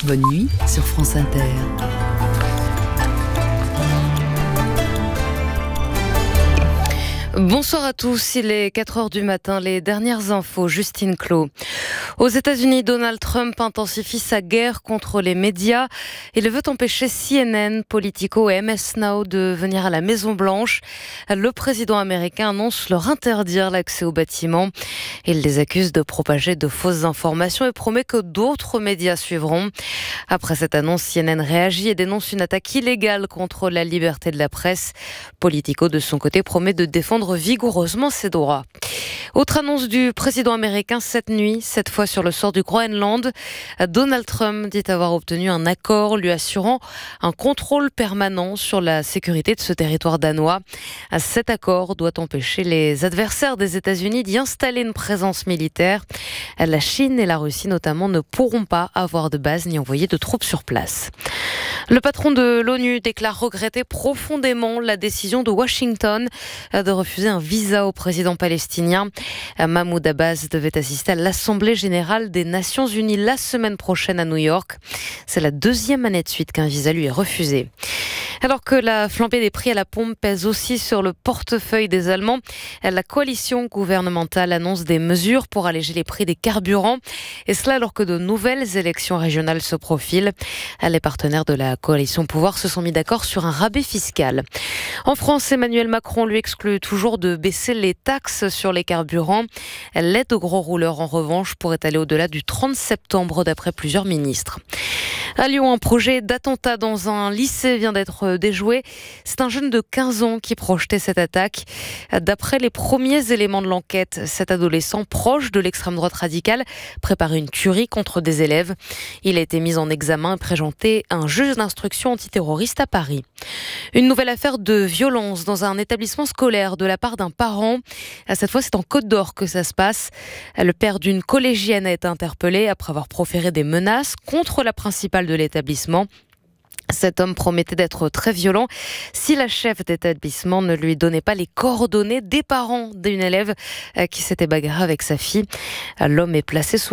Bonne nuit sur France Inter. Bonsoir à tous, il est 4h du matin, les dernières infos, Justine Clos. Aux États-Unis, Donald Trump intensifie sa guerre contre les médias. Il veut empêcher CNN, Politico et MS Now de venir à la Maison-Blanche. Le président américain annonce leur interdire l'accès aux bâtiments. Il les accuse de propager de fausses informations et promet que d'autres médias suivront. Après cette annonce, CNN réagit et dénonce une attaque illégale contre la liberté de la presse. Politico, de son côté, promet de défendre vigoureusement ses droits. Autre annonce du président américain cette nuit, cette fois sur le sort du Groenland. Donald Trump dit avoir obtenu un accord lui assurant un contrôle permanent sur la sécurité de ce territoire danois. Cet accord doit empêcher les adversaires des États-Unis d'y installer une présence militaire. La Chine et la Russie notamment ne pourront pas avoir de base ni envoyer de troupes sur place. Le patron de l'ONU déclare regretter profondément la décision de Washington de refuser un visa au président palestinien. Mahmoud Abbas devait assister à l'Assemblée générale des Nations Unies la semaine prochaine à New York. C'est la deuxième année de suite qu'un visa lui est refusé. Alors que la flambée des prix à la pompe pèse aussi sur le portefeuille des Allemands, la coalition gouvernementale annonce des mesures pour alléger les prix des carburants. Et cela alors que de nouvelles élections régionales se profilent. Les partenaires de la coalition pouvoir se sont mis d'accord sur un rabais fiscal. En France, Emmanuel Macron lui exclut toujours de baisser les taxes sur les carburants. L'aide aux gros rouleurs, en revanche, pourrait aller au-delà du 30 septembre, d'après plusieurs ministres. À Lyon, un projet d'attentat dans un lycée vient d'être déjoué. C'est un jeune de 15 ans qui projetait cette attaque. D'après les premiers éléments de l'enquête, cet adolescent proche de l'extrême droite radicale préparait une tuerie contre des élèves. Il a été mis en examen et présenté à un juge d'instruction antiterroriste à Paris. Une nouvelle affaire de violence dans un établissement scolaire de la part d'un parent. Cette fois, c'est en Côte d'Or que ça se passe. Le père d'une collégienne a été interpellé après avoir proféré des menaces contre la principale de l'établissement. Cet homme promettait d'être très violent si la chef d'établissement ne lui donnait pas les coordonnées des parents d'une élève qui s'était bagarrée avec sa fille. L'homme est placé sous